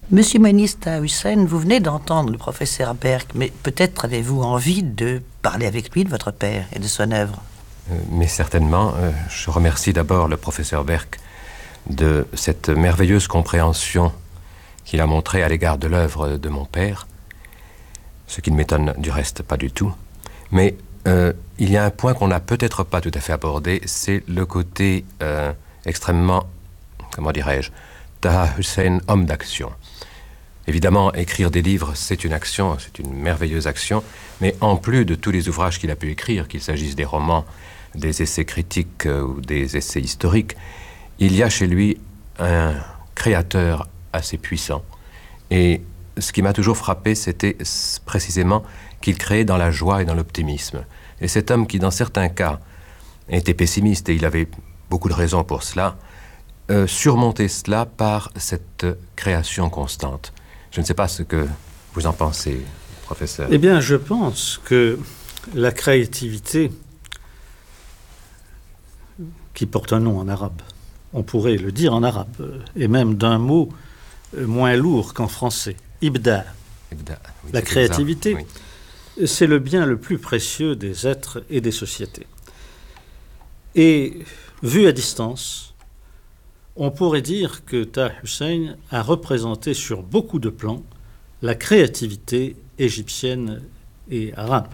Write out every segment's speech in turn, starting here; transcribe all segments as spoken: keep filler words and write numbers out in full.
Monsieur Moïnis Taha Hussein, vous venez d'entendre le professeur Berk, mais peut-être avez-vous envie de parler avec lui de votre père et de son œuvre. Euh, mais certainement. Euh, je remercie d'abord le professeur Berk de cette merveilleuse compréhension qu'il a montrée à l'égard de l'œuvre de mon père, ce qui ne m'étonne du reste pas du tout. Mais euh, il y a un point qu'on n'a peut-être pas tout à fait abordé, c'est le côté euh, extrêmement, comment dirais-je, Taha Hussein, homme d'action. Évidemment, écrire des livres, c'est une action, c'est une merveilleuse action, mais en plus de tous les ouvrages qu'il a pu écrire, qu'il s'agisse des romans, des essais critiques euh, ou des essais historiques, il y a chez lui un créateur assez puissant. Et ce qui m'a toujours frappé, c'était précisément qu'il créait dans la joie et dans l'optimisme. Et cet homme qui, dans certains cas, était pessimiste, et il avait beaucoup de raisons pour cela, euh, surmontait cela par cette création constante. Je ne sais pas ce que vous en pensez, professeur. Eh bien, je pense que la créativité, qui porte un nom en arabe, on pourrait le dire en arabe, et même d'un mot moins lourd qu'en français, ibda. Ibda, oui, la créativité, oui. C'est le bien le plus précieux des êtres et des sociétés. Et vu à distance, on pourrait dire que Taha Hussein a représenté sur beaucoup de plans la créativité égyptienne et arabe.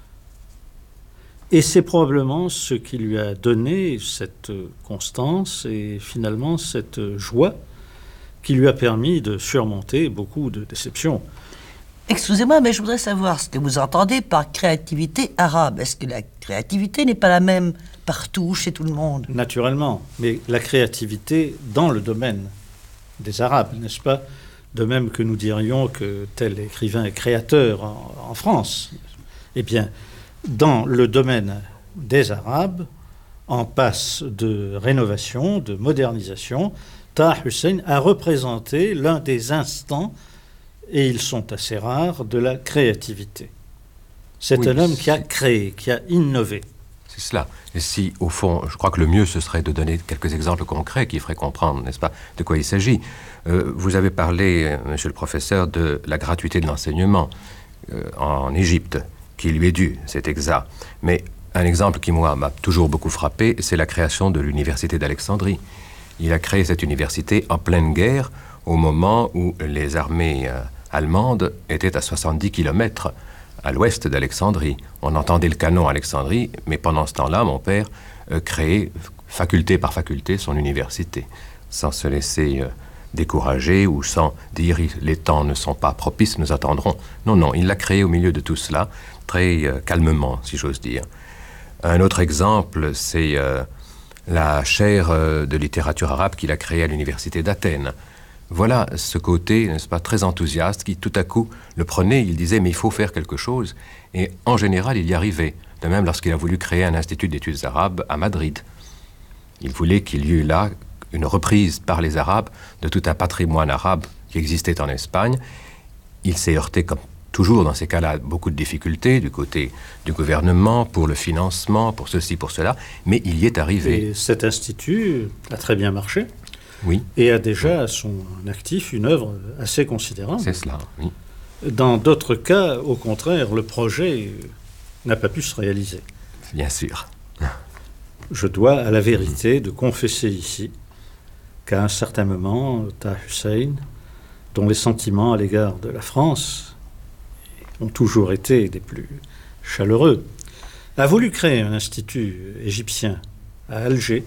Et c'est probablement ce qui lui a donné cette constance et finalement cette joie qui lui a permis de surmonter beaucoup de déceptions. Excusez-moi, mais je voudrais savoir ce que vous entendez par créativité arabe. Est-ce que la créativité n'est pas la même partout, chez tout le monde? Naturellement, mais la créativité dans le domaine des Arabes, n'est-ce pas? De même que nous dirions que tel écrivain est créateur en, en France. Eh bien, dans le domaine des Arabes, en passe de rénovation, de modernisation, Taha Hussein a représenté l'un des instants, et ils sont assez rares, de la créativité. C'est oui, un homme qui a créé, qui a innové. C'est cela. Et si, au fond, je crois que le mieux, ce serait de donner quelques exemples concrets qui feraient comprendre, n'est-ce pas, de quoi il s'agit. Euh, vous avez parlé, euh, monsieur le professeur, de la gratuité de l'enseignement euh, en Égypte, qui lui est due, c'est exact. Mais un exemple qui, moi, m'a toujours beaucoup frappé, c'est la création de l'université d'Alexandrie. Il a créé cette université en pleine guerre, au moment où les armées euh, allemandes étaient à soixante-dix kilomètres à l'ouest d'Alexandrie. On entendait le canon à Alexandrie, mais pendant ce temps-là, mon père euh, créait, faculté par faculté, son université, sans se laisser euh, décourager ou sans dire « les temps ne sont pas propices, nous attendrons ». Non, non, il l'a créé au milieu de tout cela, très euh, calmement, si j'ose dire. Un autre exemple, c'est euh, la chaire euh, de littérature arabe qu'il a créée à l'université d'Athènes. Voilà ce côté, n'est-ce pas, très enthousiaste qui, tout à coup, le prenait, il disait « mais il faut faire quelque chose ». Et en général, il y arrivait. De même, lorsqu'il a voulu créer un institut d'études arabes à Madrid. Il voulait qu'il y eût là une reprise par les Arabes de tout un patrimoine arabe qui existait en Espagne. Il s'est heurté, comme toujours dans ces cas-là, beaucoup de difficultés du côté du gouvernement, pour le financement, pour ceci, pour cela, mais il y est arrivé. Et cet institut a très bien marché. Oui. Et a déjà à son actif une œuvre assez considérable. C'est cela, oui. Dans d'autres cas, au contraire, le projet n'a pas pu se réaliser. Bien sûr. Je dois à la vérité de confesser ici qu'à un certain moment, Taha Hussein, dont les sentiments à l'égard de la France ont toujours été des plus chaleureux, a voulu créer un institut égyptien à Alger,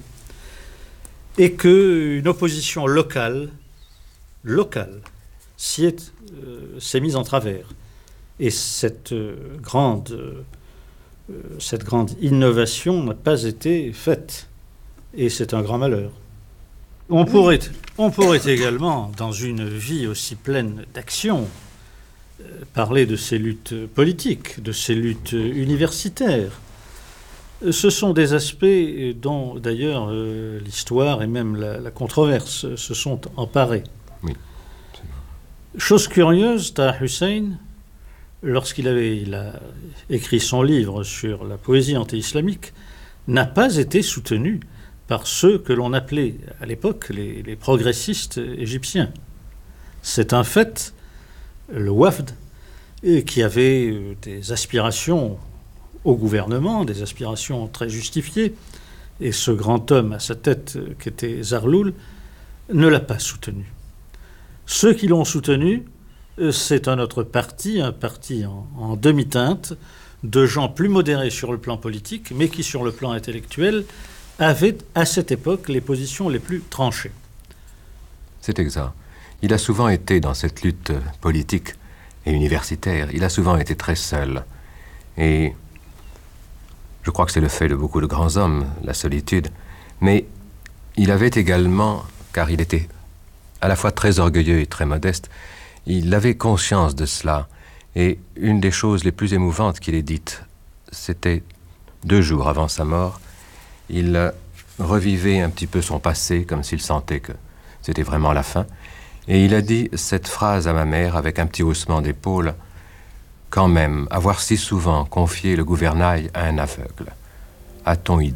et qu'une opposition locale, locale, s'y est, euh, s'est mise en travers. Et cette, euh, grande, euh, cette grande innovation n'a pas été faite. Et c'est un grand malheur. On pourrait, on pourrait également, dans une vie aussi pleine d'action, euh, parler de ces luttes politiques, de ces luttes universitaires. Ce sont des aspects dont, d'ailleurs, euh, l'histoire et même la, la controverse se sont emparés. Oui. Chose curieuse, Taha Hussein, lorsqu'il avait, il a écrit son livre sur la poésie anti-islamique, n'a pas été soutenu par ceux que l'on appelait à l'époque les, les progressistes égyptiens. C'est un fait, le Wafd, qui avait des aspirations au gouvernement, des aspirations très justifiées, et ce grand homme à sa tête, qui était Zarloul, ne l'a pas soutenu. Ceux qui l'ont soutenu, c'est un autre parti, un parti en, en demi-teinte, de gens plus modérés sur le plan politique, mais qui, sur le plan intellectuel, avaient à cette époque les positions les plus tranchées. C'est exact. Il a souvent été dans cette lutte politique et universitaire, il a souvent été très seul. Et je crois que c'est le fait de beaucoup de grands hommes, la solitude. Mais il avait également, car il était à la fois très orgueilleux et très modeste, il avait conscience de cela. Et une des choses les plus émouvantes qu'il ait dites, c'était deux jours avant sa mort, il revivait un petit peu son passé, comme s'il sentait que c'était vraiment la fin. Et il a dit cette phrase à ma mère avec un petit haussement d'épaule. « Quand même, avoir si souvent confié le gouvernail à un aveugle, a-t-on idée ?»